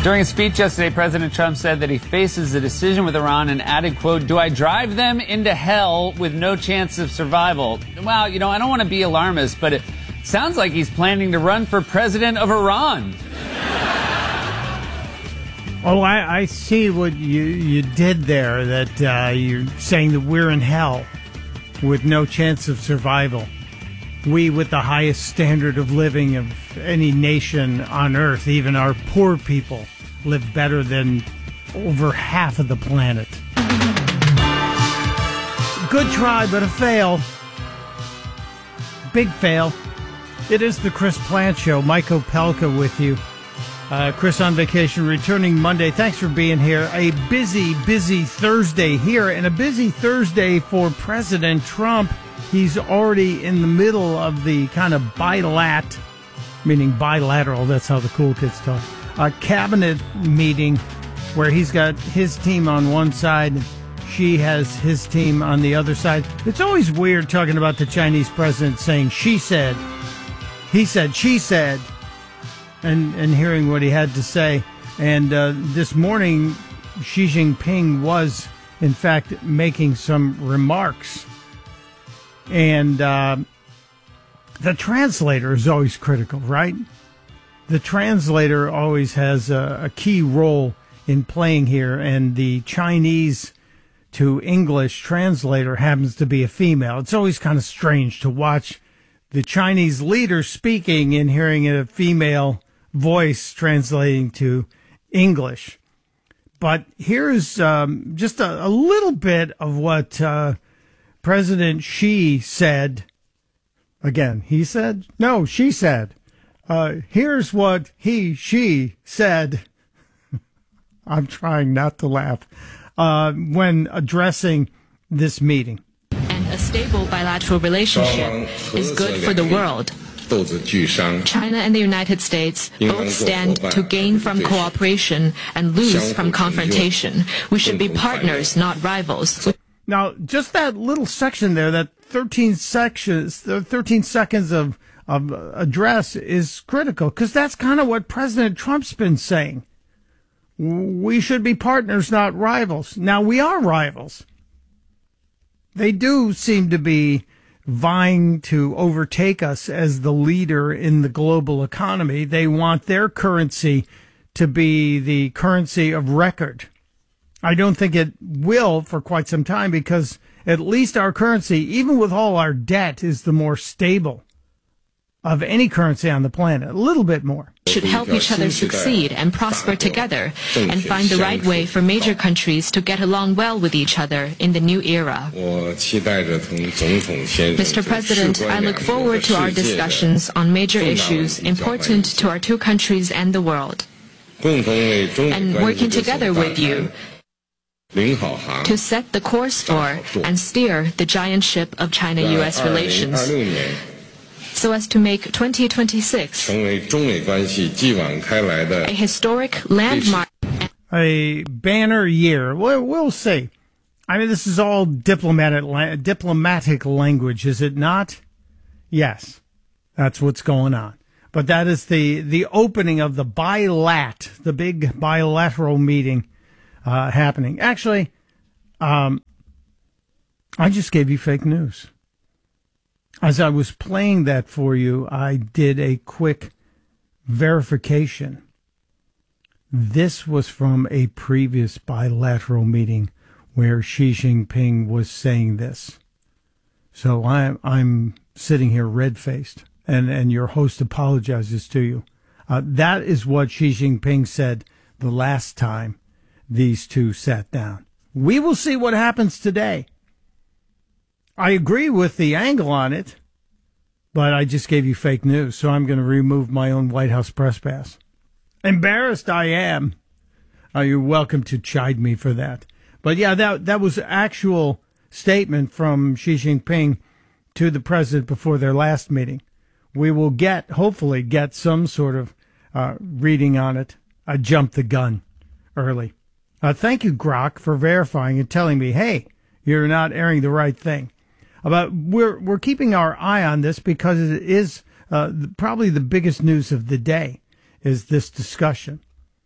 During a speech yesterday, President Trump said that he faces a decision with Iran and added, quote, "Do I drive them into hell with no chance of survival?" Well, I don't want to be alarmist, but it sounds like he's planning to run for president of Iran. Oh, I see what you did there, that you're saying that we're in hell with no chance of survival. We, with the highest standard of living of any nation on earth, even our poor people, live better than over half of the planet. Good try, but a fail. Big fail. It is the Chris Plante Show. Mike Opelka with you. Chris on vacation, returning Monday. Thanks for being here. A busy, busy Thursday here, and a busy Thursday for President Trump. He's already in the middle of the kind of meaning bilateral, that's how the cool kids talk, cabinet meeting where he's got his team on one side, she has his team on the other side. It's always weird talking about the Chinese president saying she said, he said, she said, and hearing what he had to say. And this morning, Xi Jinping was, in fact, making some remarks. And the translator is always critical, right? The translator always has a key role in playing here, and the Chinese to English translator happens to be a female. It's always kind of strange to watch the Chinese leader speaking and hearing a female voice translating to English. But here's just a little bit of what President Xi said. Again, he said? No, she said. Here's what she said. I'm trying not to laugh. When addressing this meeting. And a stable bilateral relationship is good for the world. China and the United States both stand to gain from cooperation and lose from confrontation. We should be partners, not rivals. Now, just that little section there, that 13 seconds of address is critical, because that's kind of what President Trump's been saying. We should be partners, not rivals. Now, we are rivals. They do seem to be vying to overtake us as the leader in the global economy. They want their currency to be the currency of record. I don't think it will for quite some time, because at least our currency, even with all our debt, is the more stable of any currency on the planet. A little bit more. Should help each other succeed and prosper together, and find the right way for major countries to get along well with each other in the new era. Mr. President, I look forward to our discussions on major issues important to our two countries and the world, and working together with you to set the course for and steer the giant ship of China-U.S. relations, so as to make 2026 a historic landmark. A banner year. We'll see. I mean, this is all diplomatic language, is it not? Yes, that's what's going on. But that is the opening of the the big bilateral meeting happening. Actually, I just gave you fake news. As I was playing that for you, I did a quick verification. This was from a previous bilateral meeting where Xi Jinping was saying this. So I'm sitting here red-faced, and your host apologizes to you. That is what Xi Jinping said the last time these two sat down. We will see what happens today. I agree with the angle on it, but I just gave you fake news, so I'm going to remove my own White House press pass. Embarrassed I am. You're welcome to chide me for that. But yeah, that was actual statement from Xi Jinping to the president before their last meeting. We will hopefully get some sort of reading on it. I jumped the gun early. Thank you, Grok, for verifying and telling me, hey, you're not airing the right thing. But we're keeping our eye on this, because it is probably the biggest news of the day is this discussion.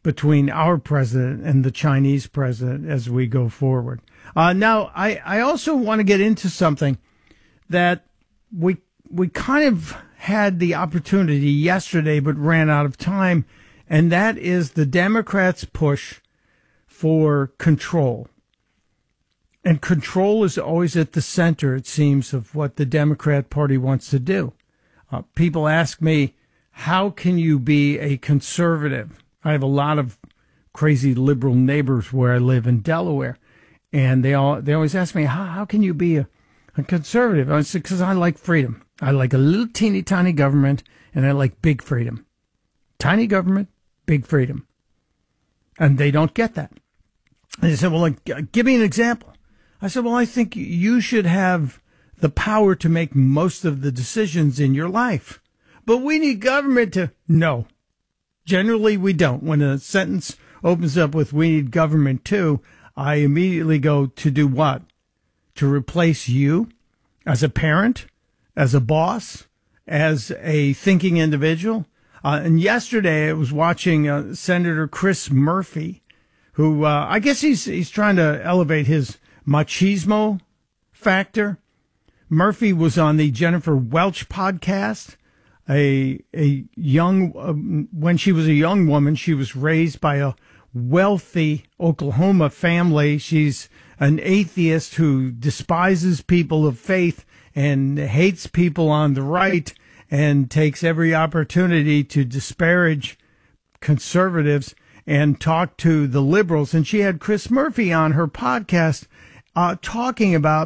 between our president and the Chinese president as we go forward. Now, I also want to get into something that we kind of had the opportunity yesterday but ran out of time, and that is the Democrats' push for control. And control is always at the center, it seems, of what the Democrat Party wants to do. People ask me, how can you be a conservative? I have a lot of crazy liberal neighbors where I live in Delaware, and they always ask me, how can you be a conservative? I said, because I like freedom. I like a little teeny tiny government, and I like big freedom. Tiny government, big freedom. And they don't get that. And they said, well, give me an example. I said, well, I think you should have the power to make most of the decisions in your life. But we need government to... No. Generally, we don't. When a sentence opens up with, we need government too, I immediately go to do what? To replace you as a parent, as a boss, as a thinking individual? And yesterday I was watching Senator Chris Murphy, who I guess he's trying to elevate his machismo factor. Murphy was on the Jennifer Welch podcast. A young when she was a young woman, she was raised by a wealthy Oklahoma family. She's an atheist who despises people of faith and hates people on the right and takes every opportunity to disparage conservatives and talk to the liberals. And she had Chris Murphy on her podcast talking about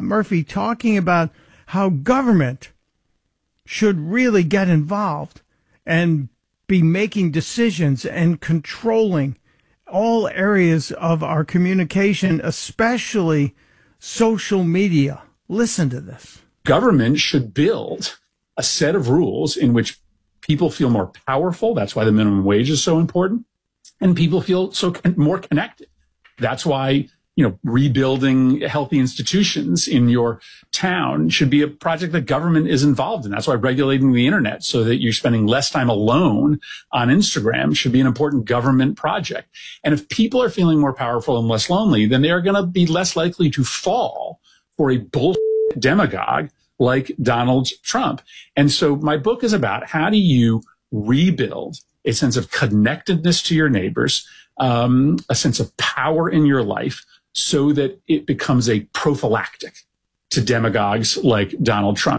how government should really get involved and be making decisions and controlling all areas of our communication, especially social media. Listen to this. Government should build a set of rules in which people feel more powerful. That's why the minimum wage is so important. And people feel more connected. That's why, rebuilding healthy institutions in your town should be a project that government is involved in. That's why regulating the internet so that you're spending less time alone on Instagram should be an important government project. And if people are feeling more powerful and less lonely, then they are going to be less likely to fall for a bullshit demagogue like Donald Trump. And so my book is about how do you rebuild a sense of connectedness to your neighbors, a sense of power in your life, so that it becomes a prophylactic to demagogues like Donald Trump.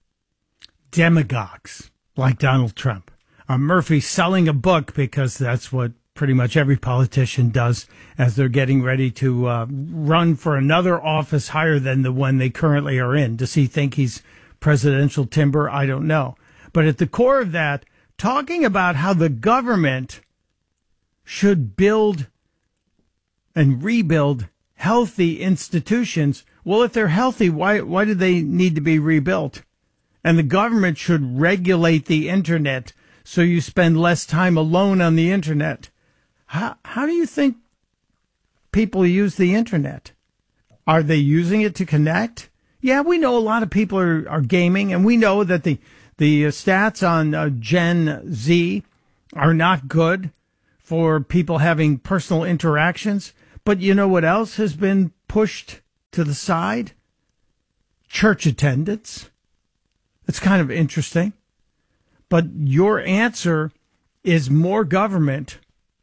Demagogues like Donald Trump. Murphy's selling a book because that's what pretty much every politician does as they're getting ready to run for another office higher than the one they currently are in. Does he think he's presidential timber? I don't know. But at the core of that, talking about how the government should build and rebuild healthy institutions. Well, if they're healthy, why do they need to be rebuilt? And the government should regulate the internet so you spend less time alone on the internet. How do you think people use the internet? Are they using it to connect? Yeah, we know a lot of people are gaming, and we know that the stats on Gen Z are not good for people having personal interactions. But you know what else has been pushed to the side? Church attendance. It's kind of interesting. But your answer is more government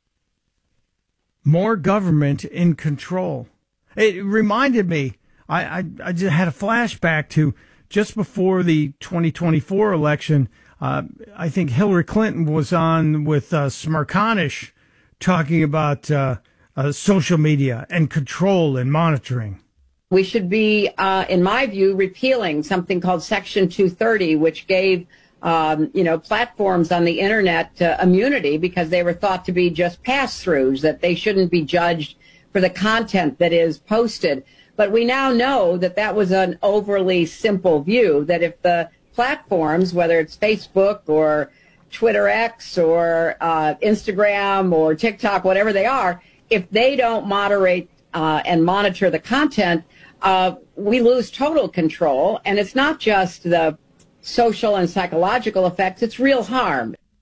in control. It reminded me, I just had a flashback to just before the 2024 election. I think Hillary Clinton was on with Smerconish talking about social media and control and monitoring. We should be, in my view, repealing something called Section 230, which gave, platforms on the internet immunity because they were thought to be just pass-throughs, that they shouldn't be judged for the content that is posted. But we now know that that was an overly simple view, that if the platforms, whether it's Facebook or Twitter X or Instagram or TikTok, whatever they are, if they don't moderate and monitor the content, we lose total control. And it's not just the social and psychological effects, it's real harm.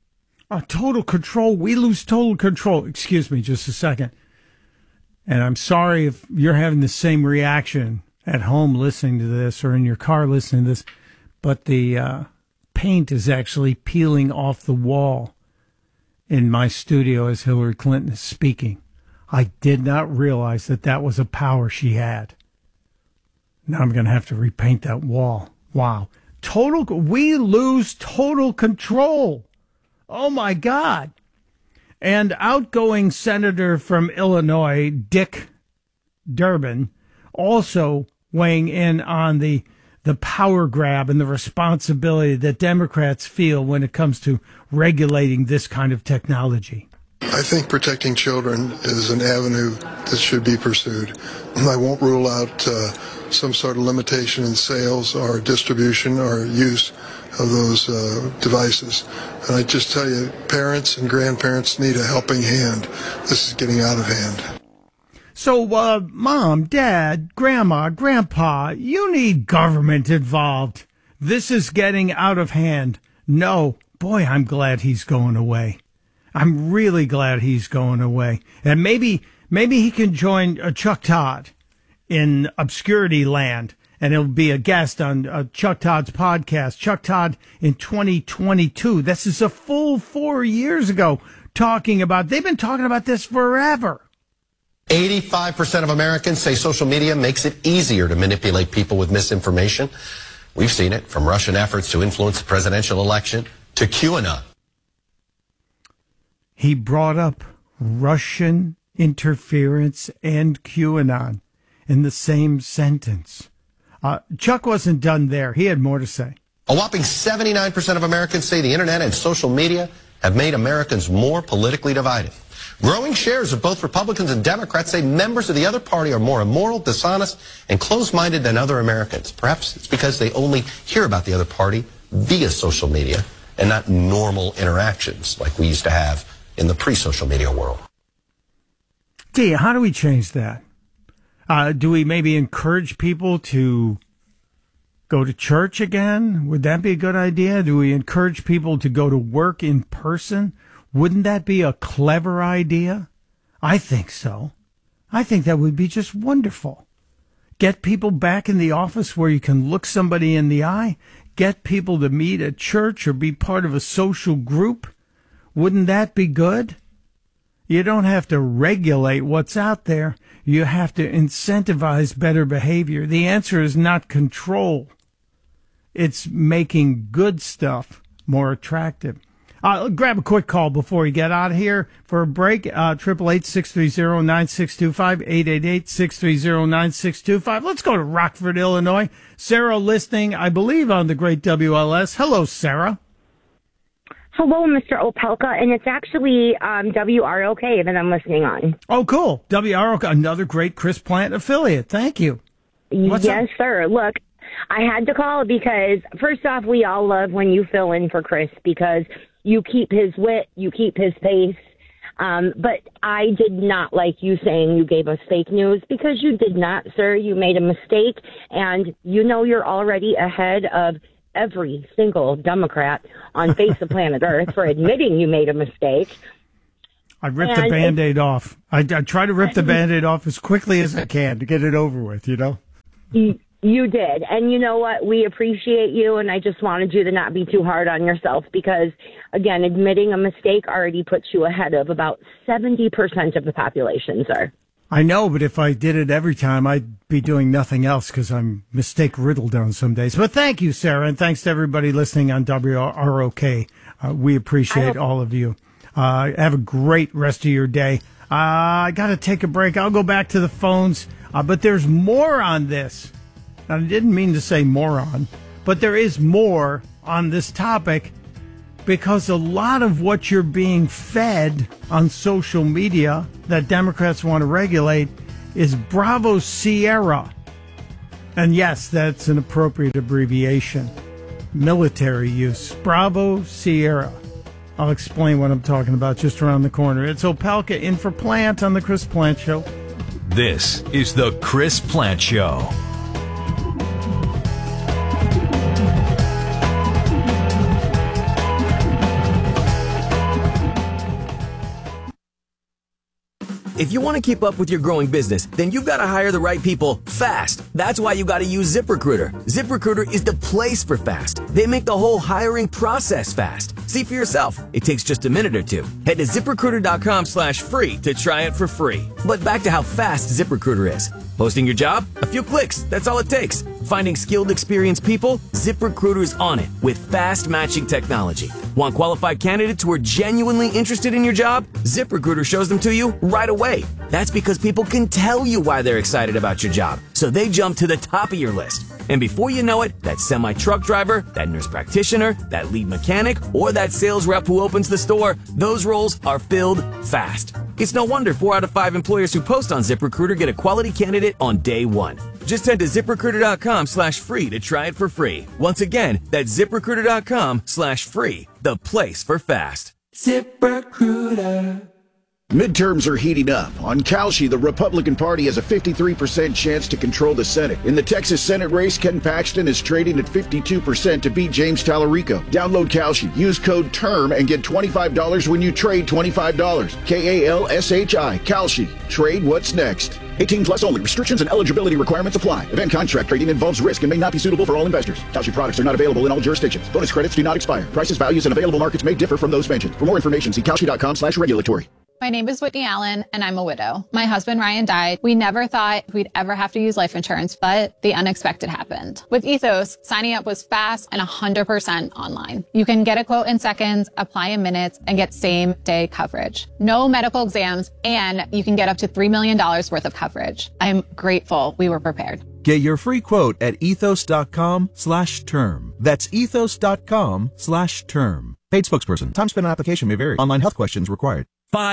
Total control. We lose total control. Excuse me just a second. And I'm sorry if you're having the same reaction at home listening to this or in your car listening to this, but the paint is actually peeling off the wall in my studio as Hillary Clinton is speaking. I did not realize that was a power she had. Now I'm going to have to repaint that wall. Wow. We lose total control. Oh, my God. And outgoing Senator from Illinois, Dick Durbin, also weighing in on the power grab and the responsibility that Democrats feel when it comes to regulating this kind of technology. I think protecting children is an avenue that should be pursued. I won't rule out some sort of limitation in sales or distribution or use of those devices. And I just tell you, parents and grandparents need a helping hand. This is getting out of hand. So, Mom, Dad, Grandma, Grandpa, you need government involved. This is getting out of hand. No, boy, I'm glad he's going away. I'm really glad he's going away. And maybe he can join Chuck Todd in Obscurity Land, and he'll be a guest on Chuck Todd's podcast. Chuck Todd in 2022. This is a full 4 years ago they've been talking about this forever. 85% of Americans say social media makes it easier to manipulate people with misinformation. We've seen it from Russian efforts to influence the presidential election to QAnon. He brought up Russian interference and QAnon in the same sentence. Chuck wasn't done there. He had more to say. A whopping 79% of Americans say the internet and social media have made Americans more politically divided. Growing shares of both Republicans and Democrats say members of the other party are more immoral, dishonest, and closed-minded than other Americans. Perhaps it's because they only hear about the other party via social media and not normal interactions like we used to have in the pre-social media world. Gee, how do we change that? Do we maybe encourage people to go to church again? Would that be a good idea? Do we encourage people to go to work in person? Wouldn't that be a clever idea? I think so. I think that would be just wonderful. Get people back in the office where you can look somebody in the eye. Get people to meet at church or be part of a social group. Wouldn't that be good? You don't have to regulate what's out there. You have to incentivize better behavior. The answer is not control. It's making good stuff more attractive. Grab a quick call before we get out of here for a break. 888-630-9625, 888-630-9625. Let's go to Rockford, Illinois. Sarah listening, I believe, on the great WLS. Hello, Sarah. Hello, Mr. Opelka, and it's actually WROK that I'm listening on. Oh, cool. WROK, another great Chris Plant affiliate. Thank you. Yes, sir. Look, I had to call because, first off, we all love when you fill in for Chris because you keep his wit, you keep his pace. But I did not like you saying you gave us fake news because you did not, sir. You made a mistake, and you know you're already ahead of every single Democrat on face of planet Earth for admitting you made a mistake. I ripped the Band-Aid off. I try to rip the Band-Aid off as quickly as I can to get it over with, you know? You did. And you know what? We appreciate you, and I just wanted you to not be too hard on yourself because, again, admitting a mistake already puts you ahead of about 70% of the population, sir. I know, but if I did it every time, I'd be doing nothing else because I'm mistake-riddled on some days. But thank you, Sarah, and thanks to everybody listening on WROK. We appreciate all of you. Have a great rest of your day. I got to take a break. I'll go back to the phones, but there's more on this. I didn't mean to say moron, but there is more on this topic because a lot of what you're being fed on social media that Democrats want to regulate is Bravo Sierra. And yes, that's an appropriate abbreviation. Military use. Bravo Sierra. I'll explain what I'm talking about just around the corner. It's Opelka in for Plant on the Chris Plant Show. This is the Chris Plant Show. If you want to keep up with your growing business, then you've got to hire the right people fast. That's why you got to use ZipRecruiter. ZipRecruiter is the place for fast. They make the whole hiring process fast. See for yourself. It takes just a minute or two. Head to ZipRecruiter.com/free to try it for free. But back to how fast ZipRecruiter is. Posting your job? A few clicks. That's all it takes. Finding skilled, experienced people? ZipRecruiter's on it with fast matching technology. Want qualified candidates who are genuinely interested in your job? ZipRecruiter shows them to you right away. That's because people can tell you why they're excited about your job, so they jump to the top of your list. And before you know it, that semi-truck driver, that nurse practitioner, that lead mechanic, or that sales rep who opens the store, those roles are filled fast. It's no wonder 4 out of 5 employers who post on ZipRecruiter get a quality candidate on day one. Just head to ZipRecruiter.com/free to try it for free. Once again, that's ZipRecruiter.com/free, the place for fast. ZipRecruiter. Midterms are heating up. On Kalshi, the Republican Party has a 53% chance to control the Senate. In the Texas Senate race, Ken Paxton is trading at 52% to beat James Tallarico. Download Kalshi, use code TERM, and get $25 when you trade $25. KALSHI, Kalshi. Trade what's next. 18 plus only. Restrictions and eligibility requirements apply. Event contract trading involves risk and may not be suitable for all investors. Kalshi products are not available in all jurisdictions. Bonus credits do not expire. Prices, values, and available markets may differ from those mentioned. For more information, see Kalshi.com/regulatory. My name is Whitney Allen, and I'm a widow. My husband, Ryan, died. We never thought we'd ever have to use life insurance, but the unexpected happened. With Ethos, signing up was fast and 100% online. You can get a quote in seconds, apply in minutes, and get same-day coverage. No medical exams, and you can get up to $3 million worth of coverage. I'm grateful we were prepared. Get your free quote at ethos.com/term. That's ethos.com/term. Paid spokesperson. Time spent on application may vary. Online health questions required.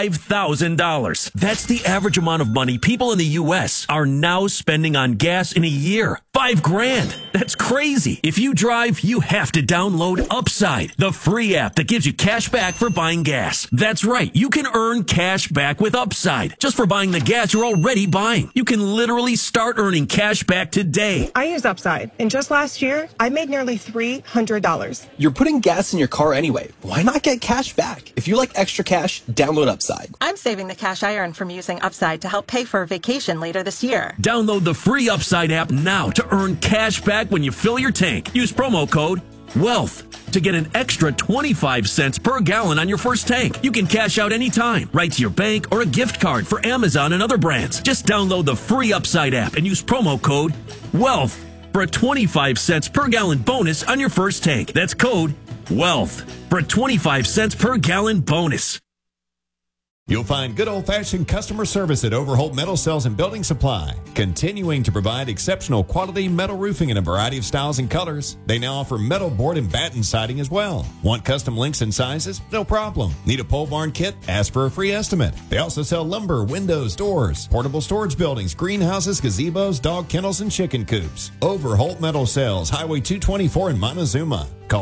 $5,000. That's the average amount of money people in the U.S. are now spending on gas in a year. $5,000. That's crazy. If you drive, you have to download Upside, the free app that gives you cash back for buying gas. That's right. You can earn cash back with Upside just for buying the gas you're already buying. You can literally start earning cash back today. I use Upside, and just last year, I made nearly $300. You're putting gas in your car anyway. Why not get cash back? If you like extra cash, download Upside. I'm saving the cash I earn from using Upside to help pay for a vacation later this year. Download the free Upside app now to earn cash back when you fill your tank. Use promo code WEALTH to get an extra 25 cents per gallon on your first tank. You can cash out anytime, right to your bank or a gift card for Amazon and other brands. Just download the free Upside app and use promo code WEALTH for a 25 cents per gallon bonus on your first tank. That's code WEALTH for a 25 cents per gallon bonus. You'll find good old-fashioned customer service at Overholt Metal Cells and Building Supply, continuing to provide exceptional quality metal roofing in a variety of styles and colors. They now offer metal board and batten siding as well. Want custom links and sizes? No problem. Need a pole barn kit? Ask for a free estimate. They also sell lumber, windows, doors, portable storage buildings, greenhouses, gazebos, dog kennels, and chicken coops. Overholt Metal Cells, Highway 224 in Montezuma. Call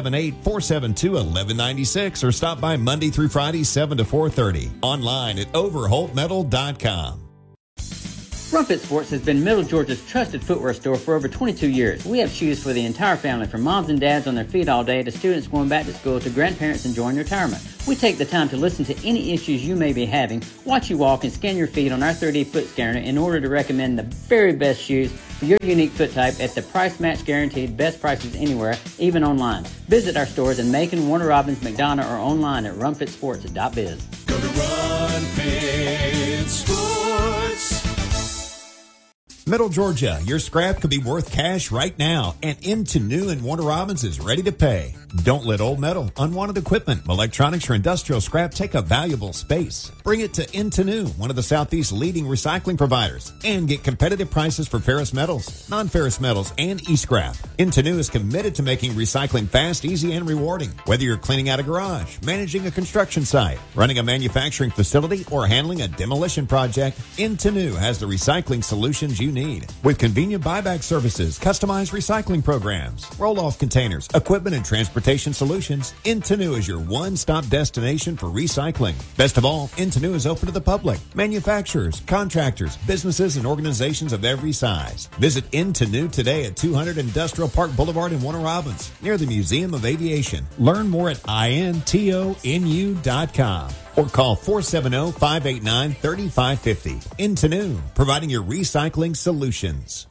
478-472-1196 or stop by Monday through Friday, 7 to 4:30. Online at overholtmetal.com. Rumfit Sports has been Middle Georgia's trusted footwear store for over 22 years. We have shoes for the entire family, from moms and dads on their feet all day to students going back to school to grandparents enjoying retirement. We take the time to listen to any issues you may be having, watch you walk, and scan your feet on our 3D foot scanner in order to recommend the very best shoes for your unique foot type at the price match guaranteed best prices anywhere, even online. Visit our stores in Macon, Warner Robins, McDonough, or online at rumfitsports.biz. Go to Run Fit Sports. Middle Georgia, your scrap could be worth cash right now, and Into New and Warner Robins is ready to pay. Don't let old metal, unwanted equipment, electronics, or industrial scrap take up valuable space. Bring it to Into New, one of the Southeast's leading recycling providers, and get competitive prices for ferrous metals, non-ferrous metals, and e-scrap. Into New is committed to making recycling fast, easy, and rewarding. Whether you're cleaning out a garage, managing a construction site, running a manufacturing facility, or handling a demolition project, Into New has the recycling solutions you need. With convenient buyback services, customized recycling programs, roll-off containers, equipment and transportation Transportation Solutions, Intenu is your one-stop destination for recycling. Best of all, Intenu is open to the public, manufacturers, contractors, businesses, and organizations of every size. Visit Intenu today at 200 Industrial Park Boulevard in Warner Robins, near the Museum of Aviation. Learn more at intonu.com or call 470-589-3550. Intenu, providing your recycling solutions.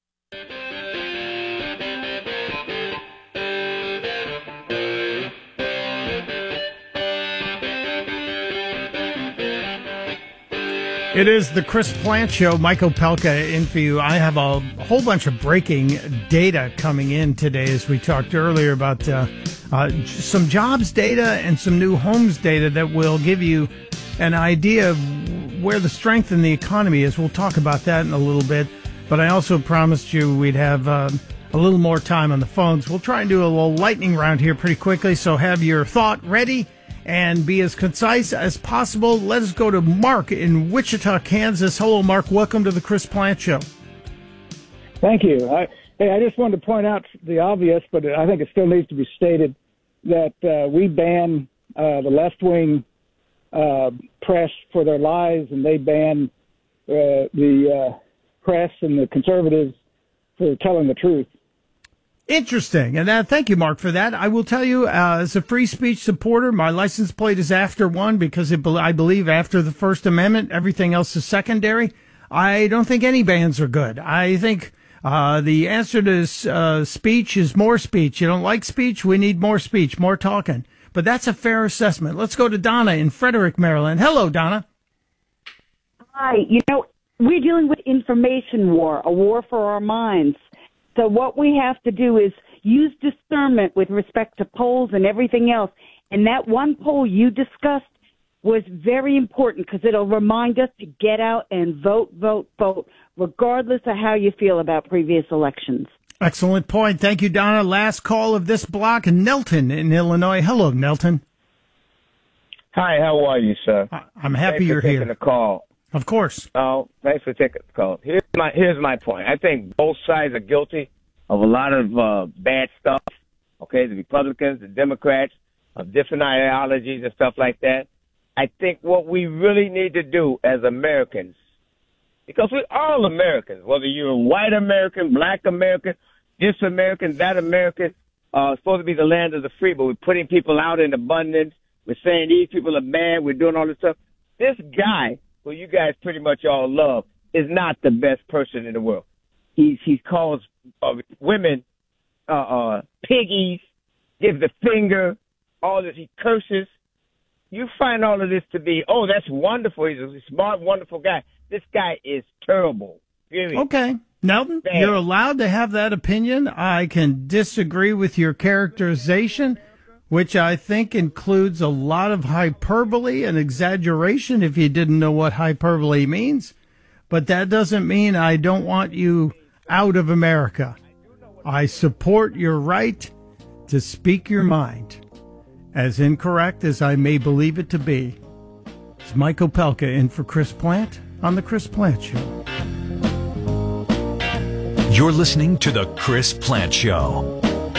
It is the Chris Plant Show. Mike Opelka in for you. I have a whole bunch of breaking data coming in today, as we talked earlier about some jobs data and some new homes data that will give you an idea of where the strength in the economy is. We'll talk about that in a little bit. But I also promised you we'd have a little more time on the phones. We'll try and do a little lightning round here pretty quickly, so have your thought ready and be as concise as possible. Let us go to Mark in Wichita, Kansas. Hello, Mark. Welcome to the Chris Plant Show. Thank you. I just wanted to point out the obvious, but I think it still needs to be stated that we ban the left-wing press for their lies, and they ban the press and the conservatives for telling the truth. Interesting. And thank you, Mark, for that. I will tell you, as a free speech supporter, my license plate is after one because I believe after the First Amendment, everything else is secondary. I don't think any bans are good. I think the answer to speech is more speech. You don't like speech? We need more speech, more talking. But that's a fair assessment. Let's go to Donna in Frederick, Maryland. Hello, Donna. Hi. We're dealing with information war, a war for our minds. So what we have to do is use discernment with respect to polls and everything else. And that one poll you discussed was very important because it'll remind us to get out and vote, regardless of how you feel about previous elections. Excellent point. Thank you, Donna. Last call of this block, Nelton in Illinois. Hello, Nelton. Hi, how are you, sir? I'm happy you're here. Thanks for taking the call. Of course. Oh, thanks for taking the call. Here's my point. I think both sides are guilty of a lot of bad stuff. Okay, the Republicans, the Democrats, of different ideologies and stuff like that. I think what we really need to do as Americans, because we're all Americans, whether you're a white American, black American, this American, that American, it's supposed to be the land of the free, but we're putting people out in abundance. We're saying these people are bad. We're doing all this stuff. This guy, who you guys pretty much all love, is not the best person in the world. He calls women piggies, gives the finger, all this. He curses. You find all of this to be, oh, that's wonderful. He's a smart, wonderful guy. This guy is terrible. Period. Okay. Nelton, you're allowed to have that opinion. I can disagree with your characterization, which I think includes a lot of hyperbole and exaggeration if you didn't know what hyperbole means. But that doesn't mean I don't want you out of America. I support your right to speak your mind, as incorrect as I may believe it to be. It's Mike Opelka in for Chris Plant on The Chris Plant Show. You're listening to The Chris Plant Show.